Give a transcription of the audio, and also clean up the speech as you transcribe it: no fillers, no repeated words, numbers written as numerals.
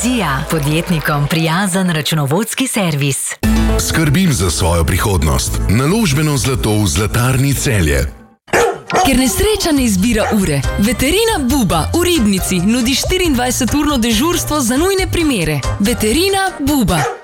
Vizija, podjetnikom prijazen računovodski servis. Skrbim za svojo prihodnost. Naložbeno zlato v Zlatarni Celje. Ker nesreča ne izbira ure, Veterina Buba v Ribnici nudi 24-urno dežurstvo za nujne primere. Veterina Buba.